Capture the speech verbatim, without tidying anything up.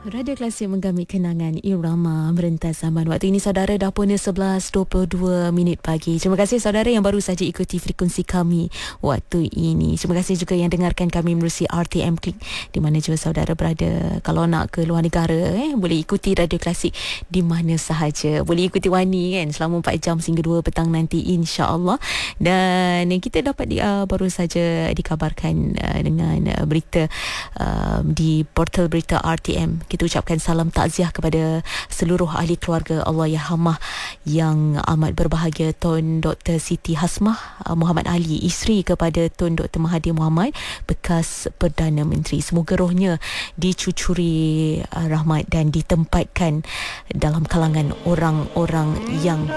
Radio Klasik menggamit kenangan irama merentas zaman. Waktu ini saudara dah pun sebelas dua puluh dua minit pagi. Terima kasih saudara yang baru saja ikuti frekuensi kami waktu ini. Terima kasih juga yang dengarkan kami melalui R T M Klik di mana juga saudara berada. Kalau nak ke luar negara eh boleh ikuti Radio Klasik di mana sahaja. Boleh ikuti Wani kan selama empat jam sehingga dua petang nanti insya-Allah. Dan kita dapat di, uh, baru saja dikabarkan uh, dengan uh, berita uh, di portal berita R T M. Kita ucapkan salam takziah kepada seluruh ahli keluarga Allahyarhamah yang amat berbahagia, Tun Doktor Siti Hasmah Muhammad Ali, isteri kepada Tun Doktor Mahathir Mohamad, bekas Perdana Menteri. Semoga rohnya dicucuri rahmat dan ditempatkan dalam kalangan orang-orang yang